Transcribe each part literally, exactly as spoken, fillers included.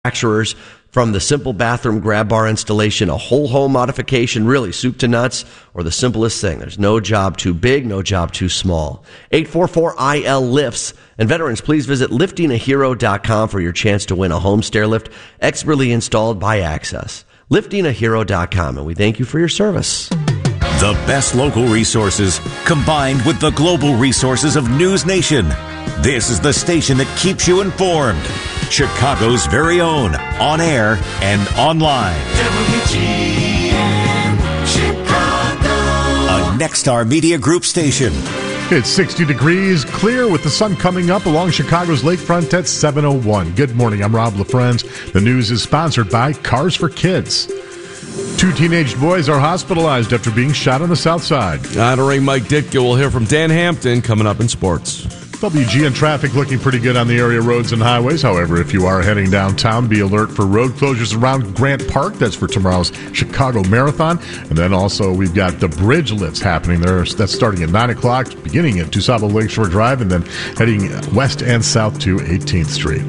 manufacturers, from the simple bathroom grab bar installation, a whole home modification, really soup to nuts, or the simplest thing. There's no job too big, no job too small. eight four four I L lifts. And veterans, please visit lifting a hero dot com for your chance to win a home stair lift expertly installed by Access. lifting a hero dot com, and we thank you for your service. The best local resources combined with the global resources of News Nation. This is the station that keeps you informed. Chicago's very own, on air and online. W G N Chicago. A Nexstar Media Group station. It's sixty degrees, clear with the sun coming up along Chicago's lakefront at seven oh one. Good morning, I'm Rob LaFrenz. The news is sponsored by Cars for Kids. Two teenage boys are hospitalized after being shot on the south side. Honoring Mike Ditka, we'll hear from Dan Hampton coming up in sports. W G N traffic looking pretty good on the area roads and highways. However, if you are heading downtown, be alert for road closures around Grant Park. That's for tomorrow's Chicago Marathon. And then also we've got the bridge lifts happening there. That's starting at nine o'clock, beginning at DuSable Lakeshore Drive, and then heading west and south to eighteenth Street.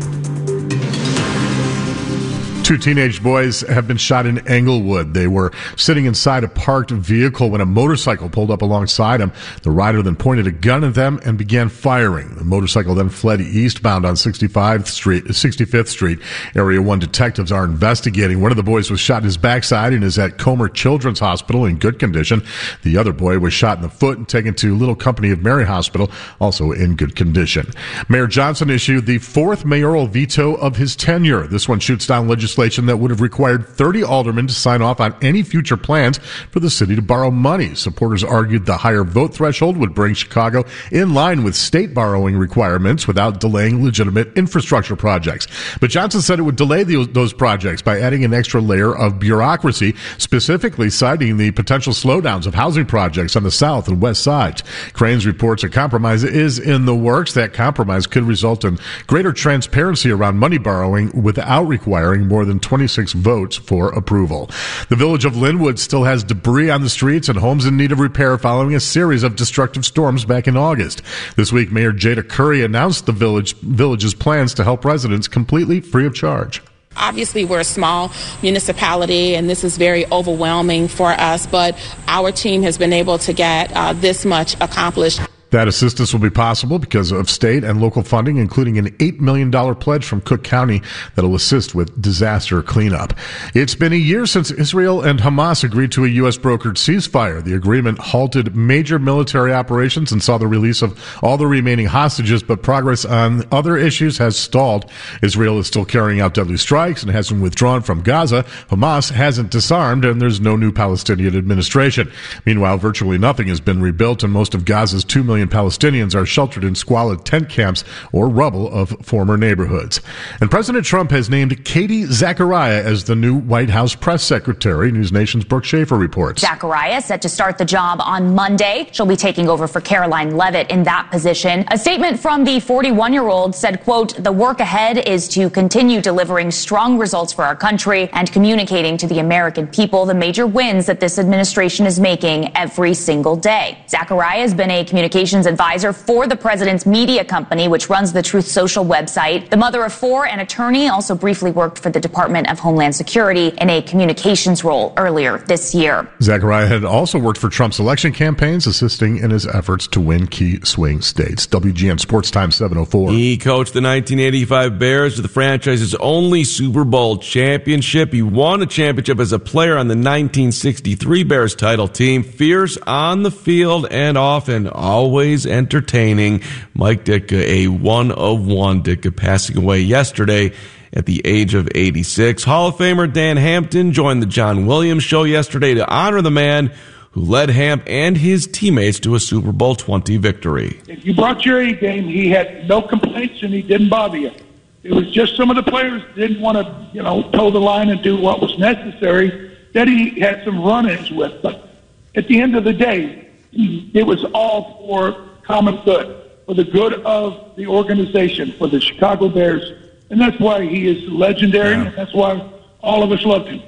Two teenage boys have been shot in Englewood. They were sitting inside a parked vehicle when a motorcycle pulled up alongside them. The rider then pointed a gun at them and began firing. The motorcycle then fled eastbound on sixty-fifth Street. sixty-fifth Street. Area one detectives are investigating. One of the boys was shot in his backside and is at Comer Children's Hospital in good condition. The other boy was shot in the foot and taken to Little Company of Mary Hospital, also in good condition. Mayor Johnson issued the fourth mayoral veto of his tenure. This one shoots down legislation that would have required thirty aldermen to sign off on any future plans for the city to borrow money. Supporters argued the higher vote threshold would bring Chicago in line with state borrowing requirements without delaying legitimate infrastructure projects. But Johnson said it would delay the, those projects by adding an extra layer of bureaucracy, specifically citing the potential slowdowns of housing projects on the south and west sides. Cranes reports a compromise is in the works. That compromise could result in greater transparency around money borrowing without requiring more than twenty-six votes for approval. The village of Linwood still has debris on the streets and homes in need of repair following a series of destructive storms back in August. This week, Mayor Jada Curry announced the village village's plans to help residents completely free of charge. Obviously, we're a small municipality, and this is very overwhelming for us, but our team has been able to get uh, this much accomplished. That assistance will be possible because of state and local funding, including an eight million dollars pledge from Cook County that will assist with disaster cleanup. It's been a year since Israel and Hamas agreed to a U S brokered ceasefire. The agreement halted major military operations and saw the release of all the remaining hostages, but progress on other issues has stalled. Israel is still carrying out deadly strikes and hasn't withdrawn from Gaza. Hamas hasn't disarmed, and there's no new Palestinian administration. Meanwhile, virtually nothing has been rebuilt, and most of Gaza's two million Palestinians are sheltered in squalid tent camps or rubble of former neighborhoods. And President Trump has named Katie Zachariah as the new White House press secretary. News Nation's Brooke Schaefer reports. Zachariah set to start the job on Monday. She'll be taking over for Caroline Leavitt in that position. A statement from the forty-one-year-old said, quote, "The work ahead is to continue delivering strong results for our country and communicating to the American people the major wins that this administration is making every single day." Zachariah has been a communications advisor for the president's media company, which runs the Truth Social website. The mother of four, an attorney, also briefly worked for the Department of Homeland Security in a communications role earlier this year. Zachariah had also worked for Trump's election campaigns, assisting in his efforts to win key swing states. W G N Sports Time seven oh four. He coached the nineteen eighty-five Bears to the franchise's only Super Bowl championship. He won a championship as a player on the nineteen sixty-three Bears title team. Fierce on the field and off, and always entertaining. Mike Ditka, a one of one. Ditka passing away yesterday at the age of eighty-six. Hall of Famer Dan Hampton joined the John Williams Show yesterday to honor the man who led Hamp and his teammates to a Super Bowl twenty victory. If you brought your A game, he had no complaints and he didn't bother you. It was just some of the players didn't want to, you know, toe the line and do what was necessary that he had some run-ins with. But at the end of the day, it was all for common good, for the good of the organization, for the Chicago Bears. And that's why he is legendary, yeah. And that's why all of us loved him.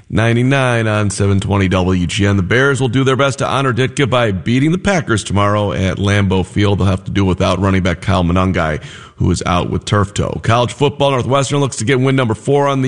ninety-nine on seven twenty W G N. The Bears will do their best to honor Ditka by beating the Packers tomorrow at Lambeau Field. They'll have to do without running back Kyle Monangai, who is out with turf toe. College football, Northwestern looks to get win number four on the